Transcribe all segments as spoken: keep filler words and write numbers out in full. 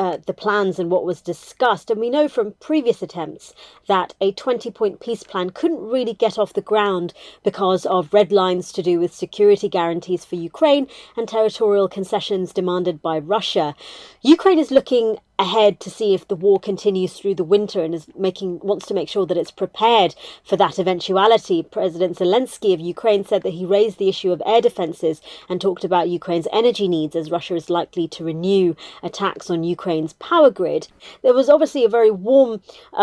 uh, the plans and what was discussed. And we know from previous attempts that a twenty-point peace plan couldn't really get off the ground because of red lines to do with security guarantees for Ukraine and territorial concessions demanded by Russia. Ukraine is looking ahead to see if the war continues through the winter and is making wants to make sure that it's prepared for that eventuality. President Zelensky of Ukraine said that he raised the issue of air defences and talked about Ukraine's energy needs as Russia is likely to renew attacks on Ukraine's power grid. There was obviously a very warm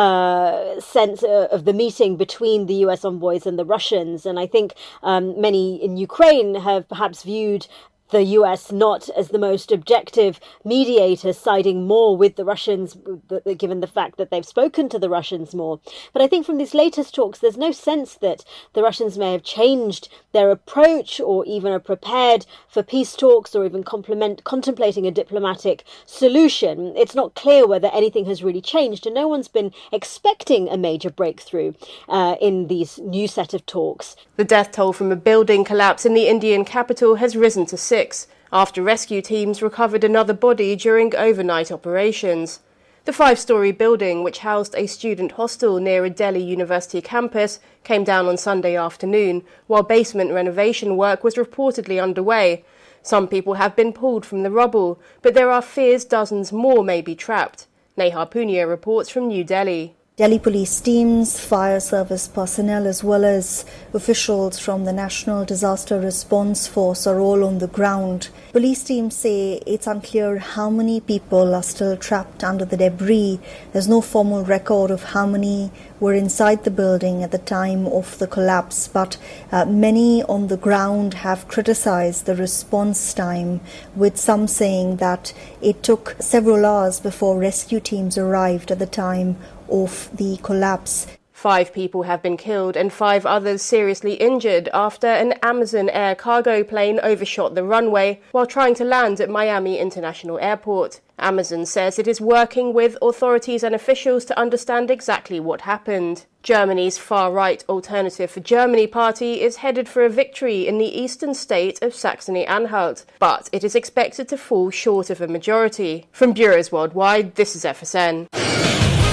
uh, sense uh, of the meeting between the U S envoys and the Russians, and I think um, many in Ukraine have perhaps viewed the U S not as the most objective mediator, siding more with the Russians, given the fact that they've spoken to the Russians more. But I think from these latest talks, there's no sense that the Russians may have changed their approach or even are prepared for peace talks or even complement, contemplating a diplomatic solution. It's not clear whether anything has really changed, and no one's been expecting a major breakthrough uh, in these new set of talks. The death toll from a building collapse in the Indian capital has risen to six. After rescue teams recovered another body during overnight operations. The five-storey building, which housed a student hostel near a Delhi University campus, came down on Sunday afternoon, while basement renovation work was reportedly underway. Some people have been pulled from the rubble, but there are fears dozens more may be trapped. Neha Punia reports from New Delhi. Delhi police teams, fire service personnel as well as officials from the National Disaster Response Force are all on the ground. Police teams say it's unclear how many people are still trapped under the debris. There's no formal record of how many were inside the building at the time of the collapse, but uh, many on the ground have criticized the response time, with some saying that it took several hours before rescue teams arrived at the time of the collapse. Five people have been killed and five others seriously injured after an Amazon Air cargo plane overshot the runway while trying to land at Miami International Airport. Amazon says it is working with authorities and officials to understand exactly what happened. Germany's far-right Alternative for Germany party is headed for a victory in the eastern state of Saxony-Anhalt, but it is expected to fall short of a majority. From bureaus worldwide, this is F S N.